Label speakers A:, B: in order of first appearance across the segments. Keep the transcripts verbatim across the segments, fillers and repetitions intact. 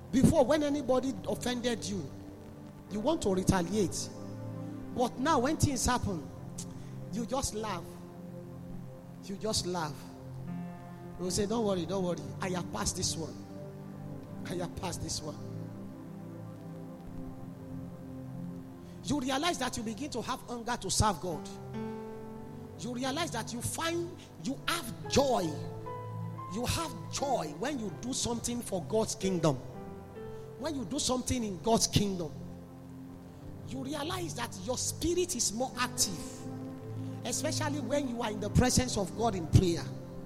A: Before, when anybody offended you, you want to retaliate. But now when things happen, you just laugh. You just laugh. You say, don't worry, don't worry. I have passed this one. I have passed this one. You realize that you begin to have hunger to serve God. You realize that you find you have joy. You have joy when you do something for God's kingdom. When you do something in God's kingdom, you realize that your spirit is more active, especially when you are in the presence of God in prayer.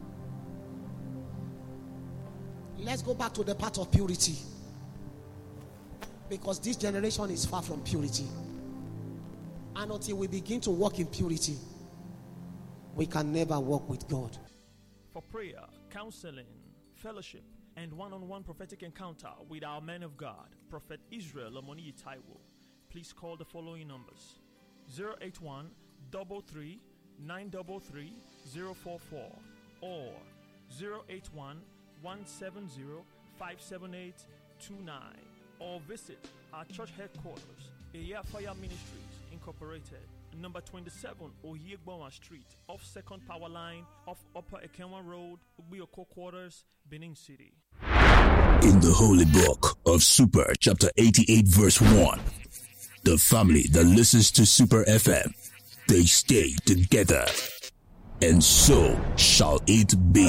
A: Let's go back to the part of purity, because this generation is far from purity. And until we begin to walk in purity, we can never walk with God.
B: For prayer, counseling, fellowship, and one-on-one prophetic encounter with our man of God, Prophet Israel Omoniyi Taiwo, please call the following numbers: zero eight one, three three, nine three three, zero four four or zero eight one, one seven zero, five seven eight two nine, or visit our church headquarters, Eya Fire Ministries Incorporated, number twenty-seven Oyegboma Street, off Second Power Line, off Upper Ekenwa Road, Ubioko Quarters, Benin City.
C: In the Holy Book of Super, chapter eighty-eight, verse one, the family that listens to Super F M, they stay together, and so shall it be.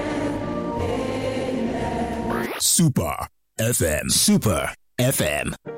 C: Super F M. Super F M.